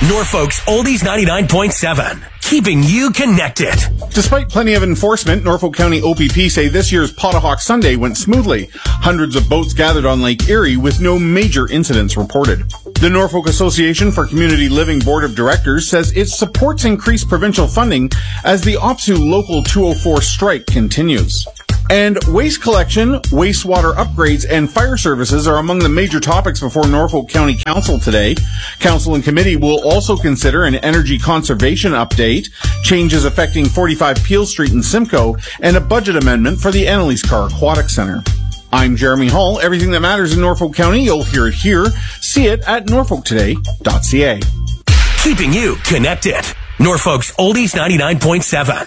Norfolk's Oldies 99.7. Keeping you connected. Despite plenty of enforcement, Norfolk County OPP say this year's Potahawk Sunday went smoothly. Hundreds of boats gathered on Lake Erie with no major incidents reported. The Norfolk Association for Community Living Board of Directors says it supports increased provincial funding as the OPSU Local 204 strike continues. And waste collection, wastewater upgrades, and fire services are among the major topics before Norfolk County Council today. Council and committee will also consider an energy conservation update, changes affecting 45 Peel Street in Simcoe, and a budget amendment for the Annalise Carr Aquatic Center. I'm Jeremy Hall. Everything that matters in Norfolk County, you'll hear it here. See it at norfolktoday.ca. Keeping you connected. Norfolk's Oldies 99.7.